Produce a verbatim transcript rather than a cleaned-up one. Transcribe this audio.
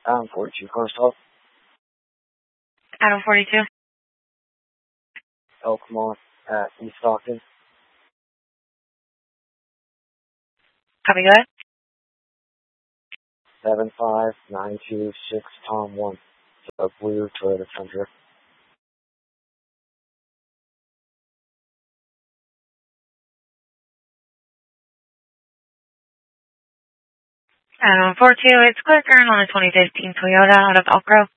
Adam forty-two, car stop. Adam forty-two. Elkmont at East Stockton. Copy, go ahead. seven five nine two six Tom one. A blue Toyota Tundra. Adam four two, it's Claire Kern on a twenty fifteen Toyota out of Elk Grove.